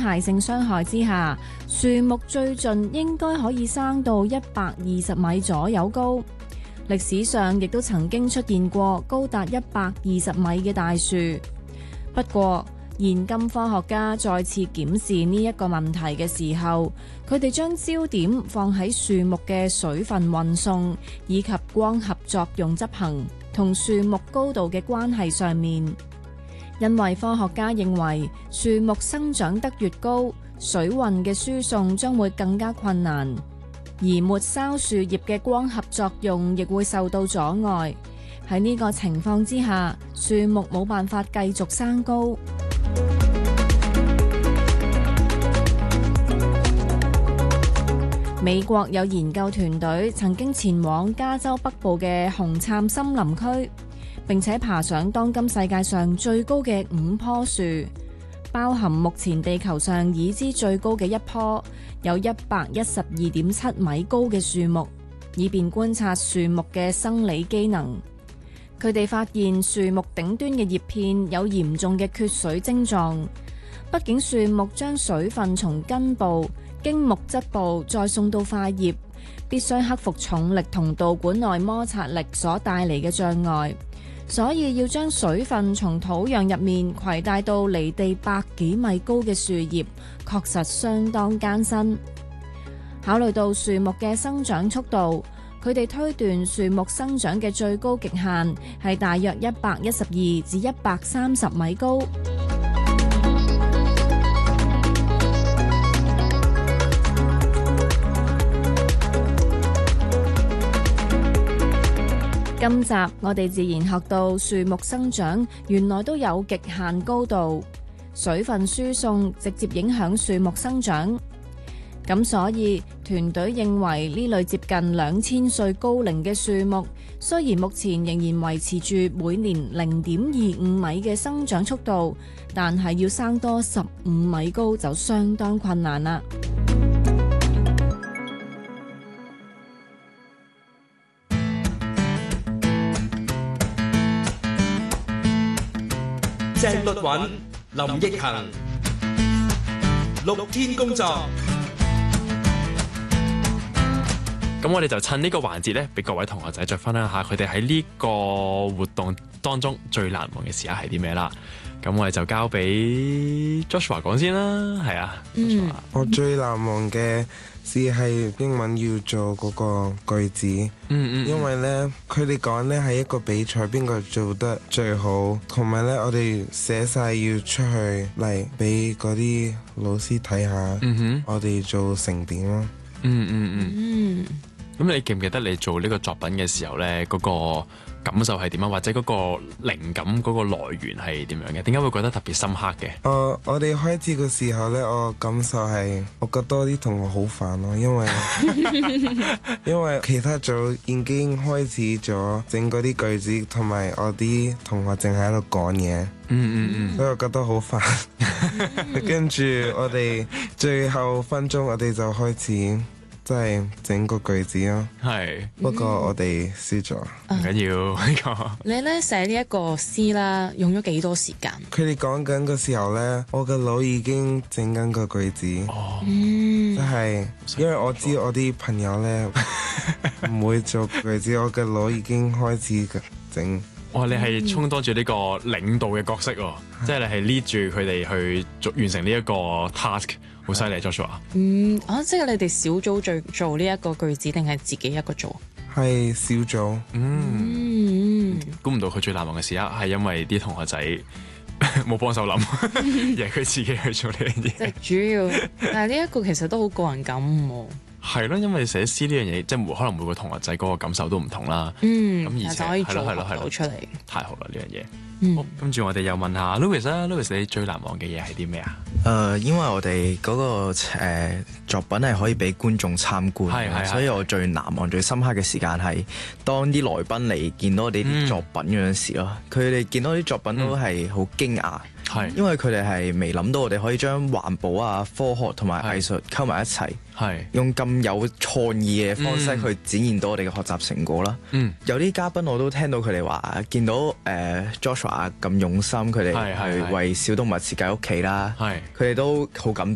械性傷害之下，樹木最盡應該可以生到120米左右高。歷史上亦都曾經出現過高達120米嘅大樹。不過，現今科學家再次檢視呢一個問題嘅時候，佢哋將焦點放喺樹木嘅水分運送以及光合作用執行同樹木高度嘅關係上面。因為科學家認為樹木生長得越高，水運嘅輸送將會更加困難，而末梢樹葉嘅光合作用亦會受到阻礙。喺呢個情況之下，樹木冇辦法繼續生高。美國有研究團隊曾經前往加州北部嘅紅杉森林區，並且爬上當今世界上最高嘅5棵樹，包含目前地球上已知最高嘅一棵，有112.7米高嘅樹木，以便觀察樹木嘅生理機能。佢哋發現樹木頂端嘅葉片有嚴重嘅缺水症狀，畢竟樹木將水分從根部經木質部再送到塊葉，必須克服重力同導管內摩擦力所帶嚟嘅障礙，所以要將水分從土壤入面攜帶到離地百幾米高嘅樹葉，確實相當艱辛。考慮到樹木嘅生長速度，佢哋推斷樹木生長嘅最高極限係大約112至130米高。今集我哋自然學到樹木生長原來都有極限高度，水分輸送直接影響樹木生長。咁所以團隊認為呢類接近2000歲高齡嘅樹木，雖然目前仍然維持住每年0.25米嘅生長速度，但係要生多15米高就相當困難啦。 鄭律韻、林奕恆，6天工作。 咁我哋就趁呢個環節咧，俾各位同學仔再分享下佢哋喺呢個活動當中最難忘嘅時刻係啲咩啦。咁我哋就交俾 Joshua 講先啦，係啊。 我最難忘嘅事係英文要做嗰個句子，因為呢，佢哋講呢係一個比賽，邊個做得最好，同埋呢，我哋寫晒要出去嚟俾嗰啲老師睇下，我哋做成點咯。 咁你記唔記得你做呢個作品嘅時候呢，嗰個感受係點啊？或者嗰個靈感嗰個來源係點樣嘅？點解會覺得特別深刻嘅？ 我哋開始嘅時候呢，我感受係我覺得啲同學好煩咯，因為其他組已經開始咗整嗰啲句子，同埋我啲同學淨係喺度講嘢，所以我覺得好煩。跟住我哋最後分鐘，我哋就開始即係整個句子咯。係，不過我哋輸咗， 唔緊要呢個。 你咧寫呢一個詩啦，用咗幾多時間？ 佢哋講緊嘅時候咧，我個腦已經整緊個句子。即係因為我知我啲朋友咧唔會做句子，我個腦已經開始整。 哇！你係充當住呢個領導嘅角色喎，即係你係 lead 住佢哋去完成呢一個 task， 好犀利 Joshua。 即係你哋小組做呢一個句子，定係自己一個做？ 係小組。 估唔到佢最難忘嘅時刻係因為啲同學仔冇幫手諗，而係佢自己去做呢樣嘢。 即係主要，但係呢一個其實都好個人感喎。 係咯，因為寫詩呢樣嘢，即係可能每個同學仔嗰個感受都唔同啦。咁而且可以做到出嚟， 太好啦呢樣嘢。好，跟住我哋又問下 Louis 啦，Louis 你最難忘嘅嘢係啲咩啊？ 因為我哋嗰個作品係可以俾觀眾參觀，所以我最難忘、最深刻嘅時間係當啲來賓嚟見到我哋啲作品嗰陣時咯。佢哋見到啲作品都係好驚訝。因為佢哋係未諗到我哋可以將環保啊、科學同埋藝術溝埋一齊，用咁有創意嘅方式去展現到我哋嘅學習成果啦。有啲嘉賓我都聽到佢哋話，見到Joshua 咁用心，佢哋係為小動物設計屋企啦，佢哋都好感動。